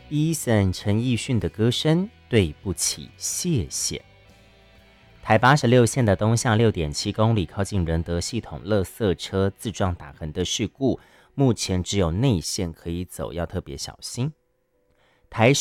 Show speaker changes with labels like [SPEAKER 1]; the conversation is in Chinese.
[SPEAKER 1] Eason 陈奕迅的歌声，对不起，谢谢。台86线的东向6.7公里，靠近仁德系统垃圾车自撞打横的事故，目前只有内线可以走，要特别小心。台